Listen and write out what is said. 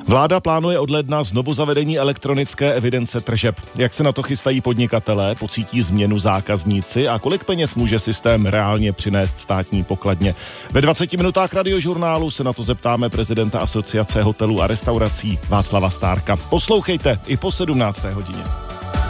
Vláda plánuje od ledna znovu zavedení elektronické evidence tržeb. Jak se na to chystají podnikatelé, pocítí změnu zákazníci a kolik peněz může systém reálně přinést státní pokladně? Ve 20 minutách radiožurnálu se na to zeptáme prezidenta Asociace hotelů a restaurací Václava Stárka. Poslouchejte i po 17. hodině.